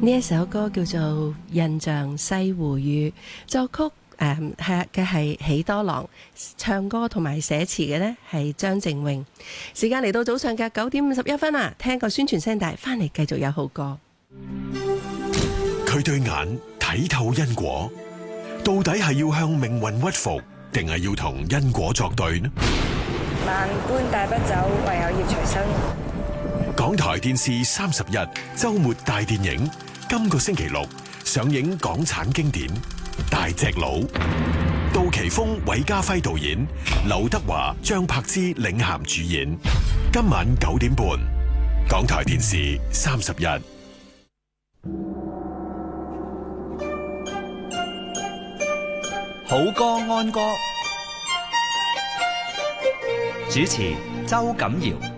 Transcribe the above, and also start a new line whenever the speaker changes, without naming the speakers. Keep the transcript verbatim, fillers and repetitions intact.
呢一首歌叫做《印象西湖雨》，作曲誒係嘅係喜多郎，唱歌同埋寫詞嘅呢係張靜穎。時間嚟到早上嘅九點五十一分啦，聽個宣傳聲帶，翻嚟繼續有好歌。
佢對眼睇透因果，到底係要向命運屈服，定係要同因果作對呢？
萬般帶不走，唯有業隨身。
港台電視三十日周末大電影，今個星期六上映港產經典《大隻佬》，杜琪峰、韋家輝導演，劉德華、張柏芝領銜主演。今晚九點半，港台電視三十日。
好歌安歌，主持周錦堯。